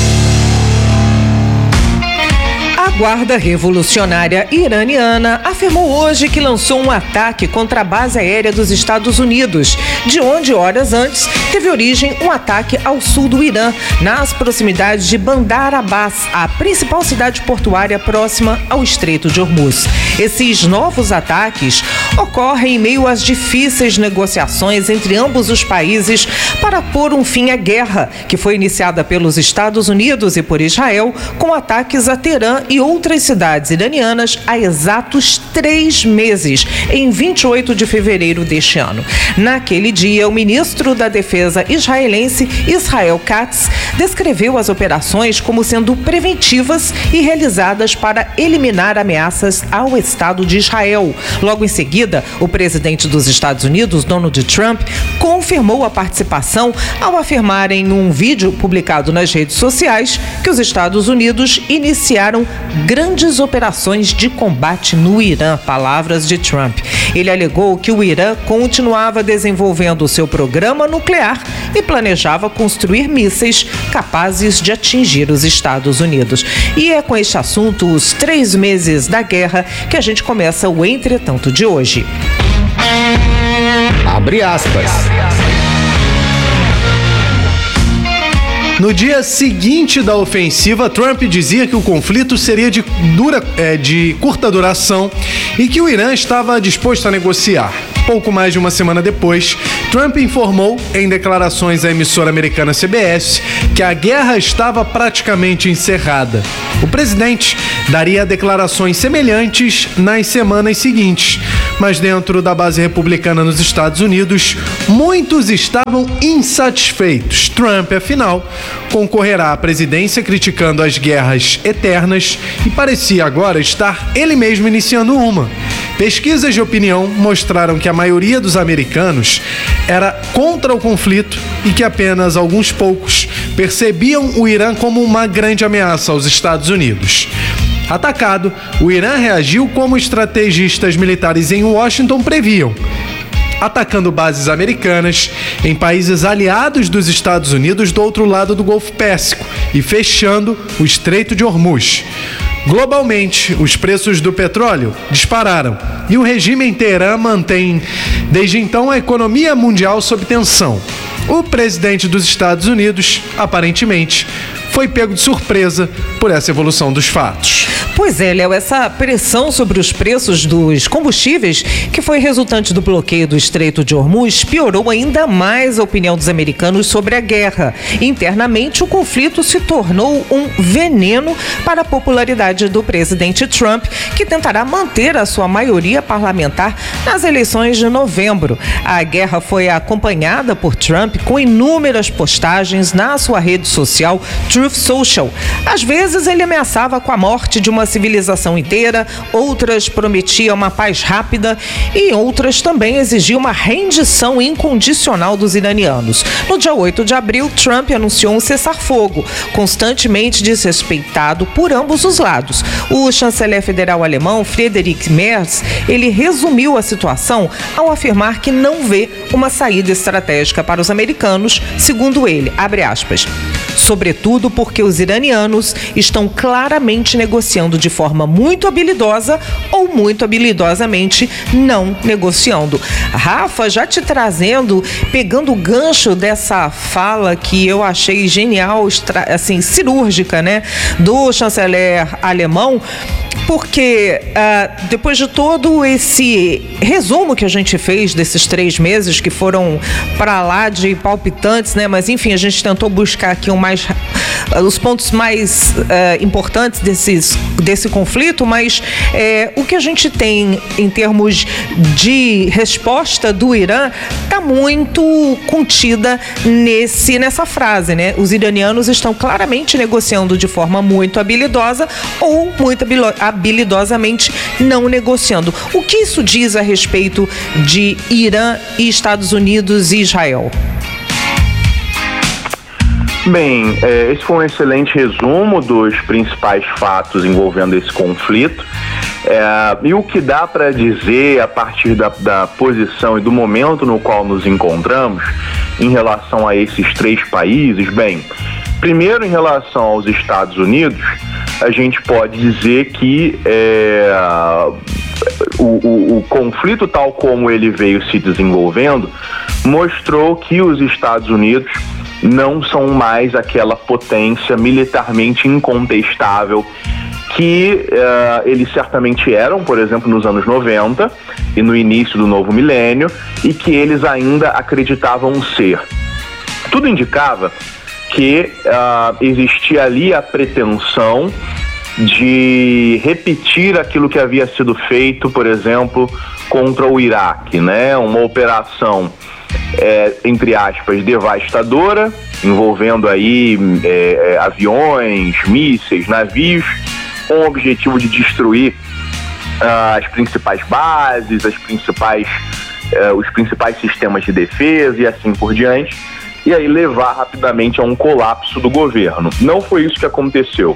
A Guarda Revolucionária Iraniana afirmou hoje que lançou um ataque contra a base aérea dos Estados Unidos, de onde, horas antes, teve origem um ataque ao sul do Irã, nas proximidades de Bandar Abbas, a principal cidade portuária próxima ao Estreito de Hormuz. Esses novos ataques ocorrem em meio às difíceis negociações entre ambos os países para pôr um fim à guerra, que foi iniciada pelos Estados Unidos e por Israel, com ataques a Teherã e outras cidades iranianas há exatos 3 meses, em 28 de fevereiro deste ano. Naquele dia, o ministro da Defesa defesa israelense Israel Katz descreveu as operações como sendo preventivas e realizadas para eliminar ameaças ao Estado de Israel. Logo em seguida, o presidente dos Estados Unidos, Donald Trump, confirmou a participação ao afirmar em um vídeo publicado nas redes sociais que os Estados Unidos iniciaram grandes operações de combate no Irã, palavras de Trump. Ele alegou que o Irã continuava desenvolvendo seu programa nuclear e planejava construir mísseis capazes de atingir os Estados Unidos. E é com este assunto, os 3 meses da guerra, que a gente começa o Entretanto de hoje. Abre aspas. No dia seguinte da ofensiva, Trump dizia que o conflito seria de curta duração e que o Irã estava disposto a negociar. Pouco mais de uma semana depois, Trump informou, em declarações à emissora americana CBS, que a guerra estava praticamente encerrada. O presidente daria declarações semelhantes nas semanas seguintes, mas dentro da base republicana nos Estados Unidos, muitos estavam insatisfeitos. Trump, afinal, concorrerá à presidência criticando as guerras eternas e parecia agora estar ele mesmo iniciando uma. Pesquisas de opinião mostraram que a maioria dos americanos era contra o conflito e que apenas alguns poucos percebiam o Irã como uma grande ameaça aos Estados Unidos. Atacado, o Irã reagiu como estrategistas militares em Washington previam, atacando bases americanas em países aliados dos Estados Unidos do outro lado do Golfo Pérsico e fechando o Estreito de Hormuz. Globalmente, os preços do petróleo dispararam e o regime em Teherã mantém, desde então, a economia mundial sob tensão. O presidente dos Estados Unidos, aparentemente, foi pego de surpresa por essa evolução dos fatos. Pois é, Léo, essa pressão sobre os preços dos combustíveis, que foi resultante do bloqueio do Estreito de Hormuz, piorou ainda mais a opinião dos americanos sobre a guerra. Internamente, o conflito se tornou um veneno para a popularidade do presidente Trump, que tentará manter a sua maioria parlamentar nas eleições de novembro. A guerra foi acompanhada por Trump com inúmeras postagens na sua rede social Truth Social. Às vezes, ele ameaçava com a morte de uma civilização inteira, outras prometiam uma paz rápida e outras também exigiam uma rendição incondicional dos iranianos. No dia 8 de abril, Trump anunciou um cessar-fogo, constantemente desrespeitado por ambos os lados. O chanceler federal alemão, Friedrich Merz, ele resumiu a situação ao afirmar que não vê uma saída estratégica para os americanos, segundo ele, abre aspas, sobretudo porque os iranianos estão claramente negociando de forma muito habilidosa ou muito habilidosamente não negociando. Rafa, já te trazendo, pegando o gancho dessa fala que eu achei genial, assim, cirúrgica, né, do chanceler alemão, porque depois de todo esse resumo que a gente fez desses 3 meses que foram para lá de palpitantes, né? Mas enfim, a gente tentou buscar aqui os pontos mais importantes desse conflito, mas o que a gente tem em termos de resposta do Irã está muito contida nessa frase, né? Os iranianos estão claramente negociando de forma muito habilidosa ou muito habilidosamente não negociando. O que isso diz a respeito de Irã e Estados Unidos e Israel? Bem, esse foi um excelente resumo dos principais fatos envolvendo esse conflito. E o que dá para dizer a partir da posição e do momento no qual nos encontramos em relação a esses 3 países? Bem, primeiro, em relação aos Estados Unidos, a gente pode dizer que o conflito, tal como ele veio se desenvolvendo, mostrou que os Estados Unidos não são mais aquela potência militarmente incontestável que eles certamente eram, por exemplo, nos anos 90 e no início do novo milênio, e que eles ainda acreditavam ser. Tudo indicava que existia ali a pretensão de repetir aquilo que havia sido feito, por exemplo, contra o Iraque, né? Uma operação entre aspas, devastadora, envolvendo aí aviões, mísseis, navios, com o objetivo de destruir as principais bases, os principais sistemas de defesa e assim por diante, e aí levar rapidamente a um colapso do governo. Não foi isso que aconteceu.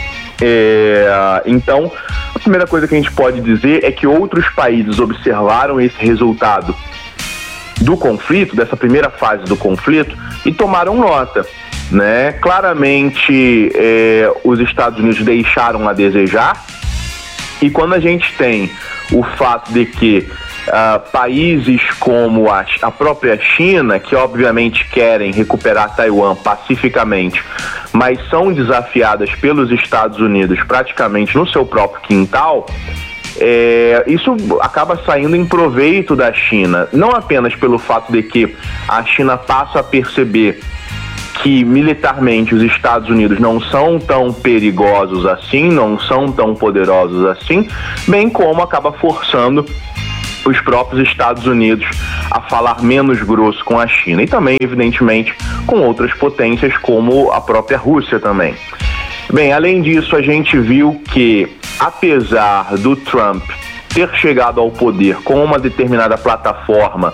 Então, a primeira coisa que a gente pode dizer é que outros países observaram esse resultado do conflito, dessa primeira fase do conflito, e tomaram nota, né? Claramente, os Estados Unidos deixaram a desejar, e quando a gente tem o fato de que países como a própria China, que obviamente querem recuperar Taiwan pacificamente, mas são desafiadas pelos Estados Unidos praticamente no seu próprio quintal, isso acaba saindo em proveito da China, não apenas pelo fato de que a China passa a perceber que militarmente os Estados Unidos não são tão perigosos assim, não são tão poderosos assim, bem como acaba forçando os próprios Estados Unidos a falar menos grosso com a China e também, evidentemente, com outras potências como a própria Rússia também. Bem, além disso, a gente viu que, apesar do Trump ter chegado ao poder com uma determinada plataforma,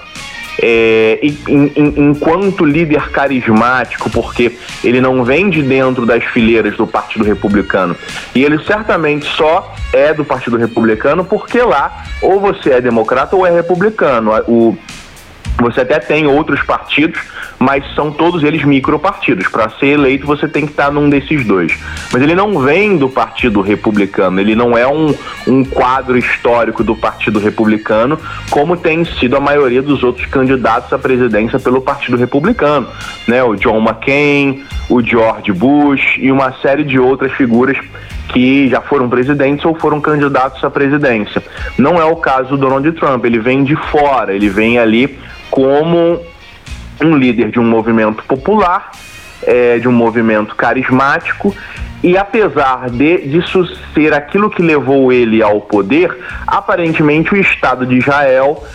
enquanto líder carismático, porque ele não vem de dentro das fileiras do Partido Republicano, e ele certamente só é do Partido Republicano porque lá ou você é democrata ou é republicano. Você até tem outros partidos, mas são todos eles micropartidos. Para ser eleito você tem que estar num desses dois. Mas ele não vem do Partido Republicano, ele não é um quadro histórico do Partido Republicano, como tem sido a maioria dos outros candidatos à presidência pelo Partido Republicano, né? O John McCain, o George Bush e uma série de outras figuras que já foram presidentes ou foram candidatos à presidência. Não é o caso do Donald Trump, ele vem de fora, ele vem ali como um líder de um movimento popular, de um movimento carismático, e apesar disso ser aquilo que levou ele ao poder, aparentemente o Estado de Israel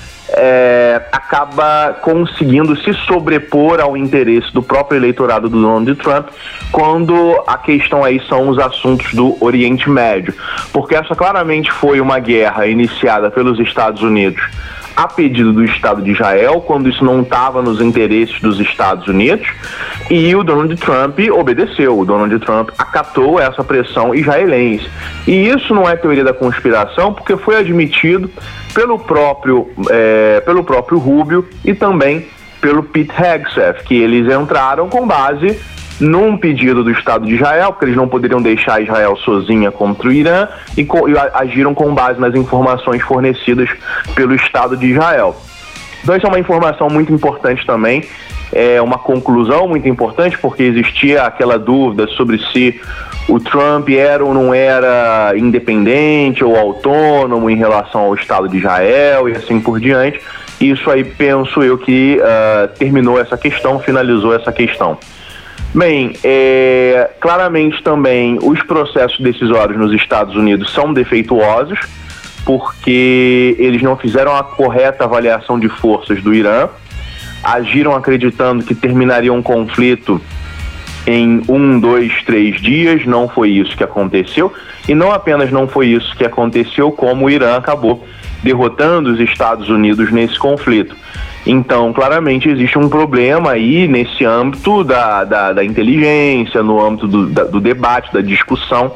acaba conseguindo se sobrepor ao interesse do próprio eleitorado do Donald Trump quando a questão aí são os assuntos do Oriente Médio, porque essa claramente foi uma guerra iniciada pelos Estados Unidos a pedido do Estado de Israel, quando isso não estava nos interesses dos Estados Unidos, e o Donald Trump obedeceu, o Donald Trump acatou essa pressão israelense. E isso não é teoria da conspiração, porque foi admitido pelo próprio Rubio e também pelo Pete Hegseth, que eles entraram com base num pedido do Estado de Israel, porque eles não poderiam deixar Israel sozinha contra o Irã, e agiram com base nas informações fornecidas pelo Estado de Israel. Então isso é uma informação muito importante também, é uma conclusão muito importante, porque existia aquela dúvida sobre se o Trump era ou não era independente ou autônomo em relação ao Estado de Israel e assim por diante. Isso aí penso eu que terminou essa questão, finalizou essa questão. Bem, claramente também os processos decisórios nos Estados Unidos são defeituosos, porque eles não fizeram a correta avaliação de forças do Irã, agiram acreditando que terminaria um conflito em 1, 2, 3 dias, não foi isso que aconteceu, e não apenas não foi isso que aconteceu, como o Irã acabou derrotando os Estados Unidos nesse conflito. Então, claramente, existe um problema aí nesse âmbito da inteligência, no âmbito do debate, da discussão.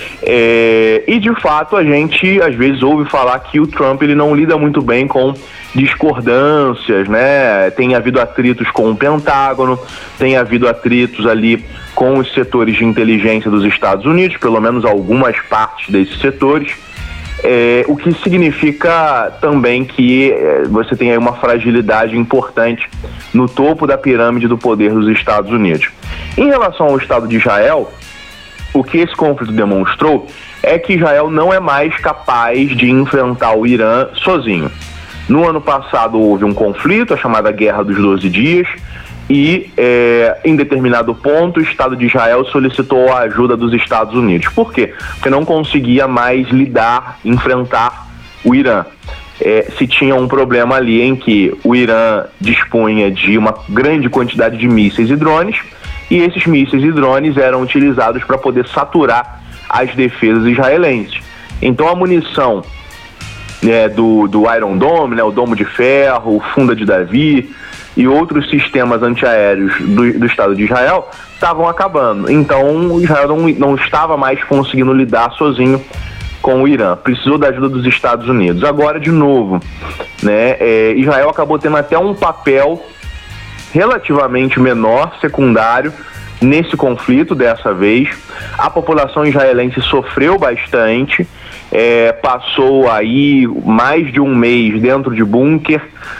E, de fato, a gente, às vezes, ouve falar que o Trump ele não lida muito bem com discordâncias, né? Tem havido atritos com o Pentágono, tem havido atritos ali com os setores de inteligência dos Estados Unidos, pelo menos algumas partes desses setores. O que significa também que você tem aí uma fragilidade importante no topo da pirâmide do poder dos Estados Unidos. Em relação ao Estado de Israel, o que esse conflito demonstrou é que Israel não é mais capaz de enfrentar o Irã sozinho. No ano passado houve um conflito, a chamada Guerra dos 12 Dias, e em determinado ponto o Estado de Israel solicitou a ajuda dos Estados Unidos. Por quê? Porque não conseguia mais enfrentar o Irã. se tinha um problema ali em que o Irã dispunha de uma grande quantidade de mísseis e drones, e esses mísseis e drones eram utilizados para poder saturar as defesas israelenses. Então a munição do Iron Dome, o Domo de Ferro, o Funda de Davi e outros sistemas antiaéreos do Estado de Israel estavam acabando. Então Israel não estava mais conseguindo lidar sozinho com o Irã, precisou da ajuda dos Estados Unidos. Agora, de novo, Israel acabou tendo até um papel relativamente menor, secundário, nesse conflito dessa vez. A população israelense sofreu bastante, passou aí mais de um mês dentro de bunker.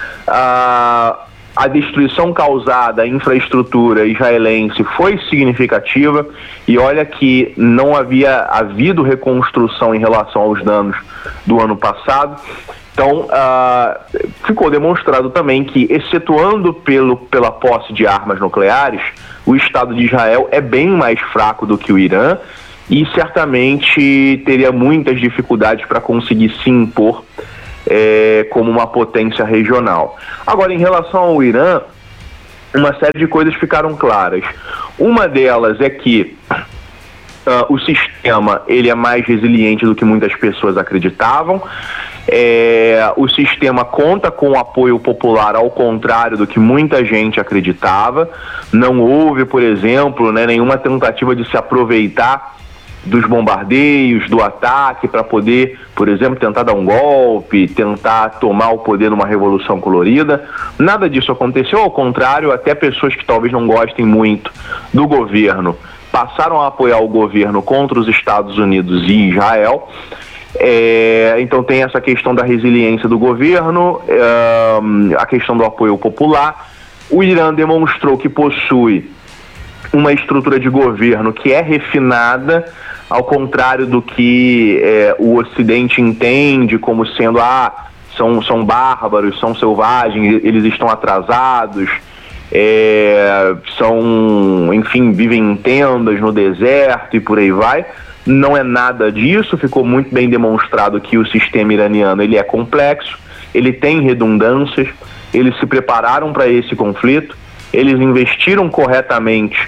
A destruição causada à infraestrutura israelense foi significativa, e olha que não havia havido reconstrução em relação aos danos do ano passado. Então, ficou demonstrado também que, excetuando pela posse de armas nucleares, o Estado de Israel é bem mais fraco do que o Irã e certamente teria muitas dificuldades para conseguir se impor como uma potência regional. Agora, em relação ao Irã, uma série de coisas ficaram claras. Uma delas é que o sistema ele é mais resiliente do que muitas pessoas acreditavam. O sistema conta com apoio popular, ao contrário do que muita gente acreditava. Não houve, por exemplo, nenhuma tentativa de se aproveitar dos bombardeios, do ataque, para poder, por exemplo, tentar dar um golpe, tentar tomar o poder numa revolução colorida. Nada disso aconteceu, ao contrário, até pessoas que talvez não gostem muito do governo passaram a apoiar o governo contra os Estados Unidos e Israel. Então tem essa questão da resiliência do governo, a questão do apoio popular. O Irã demonstrou que possui uma estrutura de governo que é refinada, ao contrário do que o Ocidente entende como sendo são bárbaros, são selvagens, eles estão atrasados, enfim, vivem em tendas no deserto e por aí vai. Não é nada disso. Ficou muito bem demonstrado que o sistema iraniano ele é complexo, ele tem redundâncias, eles se prepararam para esse conflito, eles investiram corretamente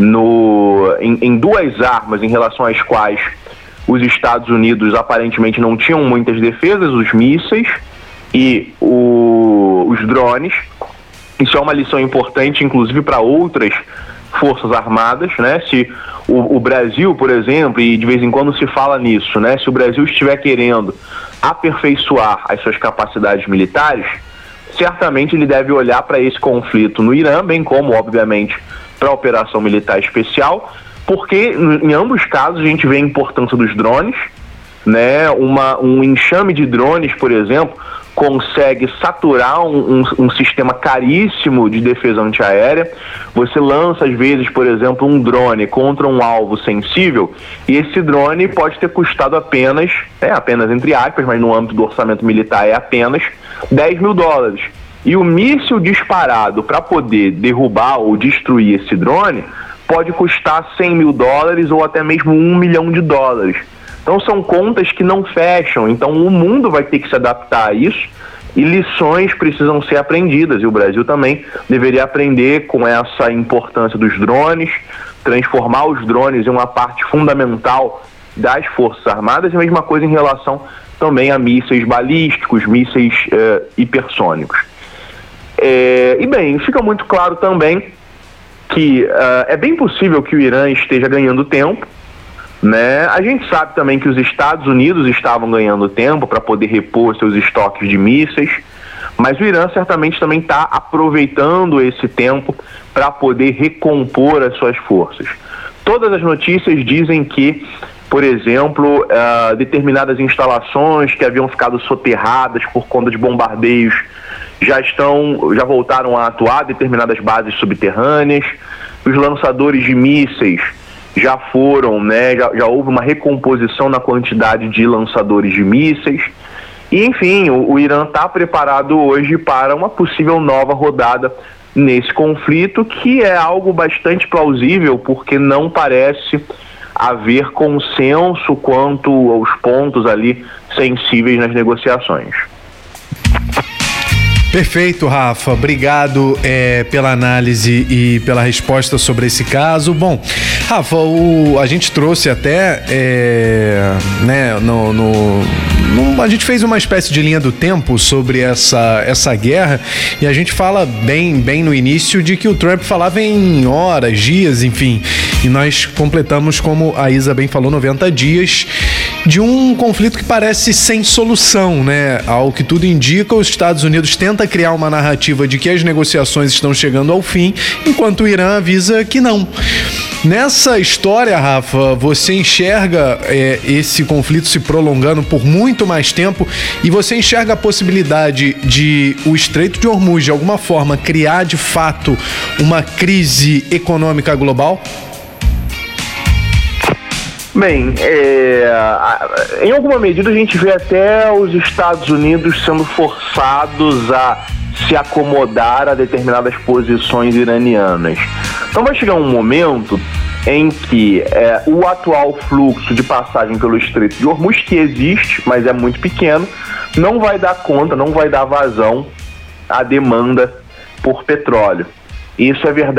em duas armas em relação às quais os Estados Unidos aparentemente não tinham muitas defesas: os mísseis e os drones. Isso é uma lição importante, inclusive, para outras forças armadas, Se o Brasil, por exemplo, e de vez em quando se fala nisso, se o Brasil estiver querendo aperfeiçoar as suas capacidades militares, certamente ele deve olhar para esse conflito no Irã, bem como, obviamente, para a operação militar especial, porque em ambos casos a gente vê a importância dos drones, um enxame de drones, por exemplo, consegue saturar um sistema caríssimo de defesa antiaérea. Você lança, às vezes, por exemplo, um drone contra um alvo sensível, e esse drone pode ter custado apenas entre aspas, mas no âmbito do orçamento militar é apenas $10 mil. E o míssil disparado para poder derrubar ou destruir esse drone pode custar $100 mil ou até mesmo $1 milhão. Então são contas que não fecham. Então o mundo vai ter que se adaptar a isso, e lições precisam ser aprendidas, e o Brasil também deveria aprender com essa importância dos drones, transformar os drones em uma parte fundamental das Forças Armadas, e a mesma coisa em relação também a mísseis balísticos, mísseis hipersônicos. E bem, fica muito claro também que é bem possível que o Irã esteja ganhando tempo, A gente sabe também que os Estados Unidos estavam ganhando tempo para poder repor seus estoques de mísseis, mas o Irã certamente também está aproveitando esse tempo para poder recompor as suas forças. Todas as notícias dizem que, por exemplo, determinadas instalações que haviam ficado soterradas por conta de bombardeios já voltaram a atuar, determinadas bases subterrâneas. Os lançadores de mísseis já foram, já houve uma recomposição na quantidade de lançadores de mísseis. E, enfim, o Irã está preparado hoje para uma possível nova rodada nesse conflito, que é algo bastante plausível, porque não parece haver consenso quanto aos pontos ali sensíveis nas negociações. Perfeito, Rafa. Obrigado pela análise e pela resposta sobre esse caso. Bom, Rafa, a gente trouxe até, a gente fez uma espécie de linha do tempo sobre essa guerra e a gente fala bem no início de que o Trump falava em horas, dias, enfim, e nós completamos, como a Isa bem falou, 90 dias de um conflito que parece sem solução, né? Ao que tudo indica, os Estados Unidos tenta criar uma narrativa de que as negociações estão chegando ao fim, enquanto o Irã avisa que não. Nessa história, Rafa, você enxerga esse conflito se prolongando por muito mais tempo e você enxerga a possibilidade de o Estreito de Hormuz, de alguma forma, criar de fato uma crise econômica global? Bem, em alguma medida a gente vê até os Estados Unidos sendo forçados a se acomodar a determinadas posições iranianas. Então vai chegar um momento em que o atual fluxo de passagem pelo Estreito de Hormuz, que existe, mas é muito pequeno, não vai dar conta, não vai dar vazão à demanda por petróleo. Isso é verdade